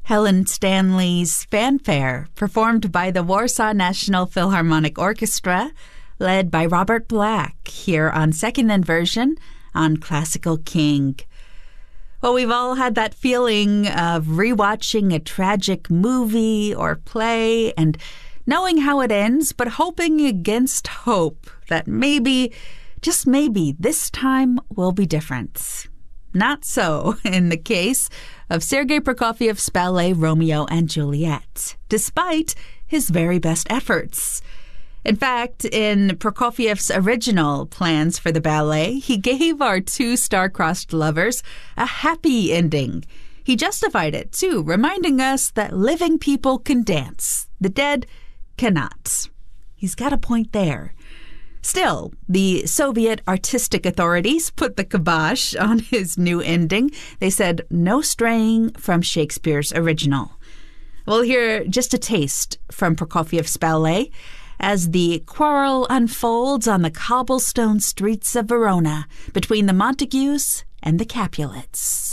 Helen Stanley's Fanfare, performed by the Warsaw National Philharmonic Orchestra, led by Robert Black, here on Second Inversion on Classical King. Well, we've all had that feeling of rewatching a tragic movie or play and knowing how it ends, but hoping against hope that maybe, just maybe, this time will be different. Not so in the case of Sergei Prokofiev's ballet Romeo and Juliet, despite his very best efforts. In fact, in Prokofiev's original plans for the ballet, he gave our two star-crossed lovers a happy ending. He justified it, too, reminding us that living people can dance. The dead cannot. He's got a point there. Still, the Soviet artistic authorities put the kibosh on his new ending. They said no straying from Shakespeare's original. We'll hear just a taste from Prokofiev's ballet as the quarrel unfolds on the cobblestone streets of Verona between the Montagues and the Capulets.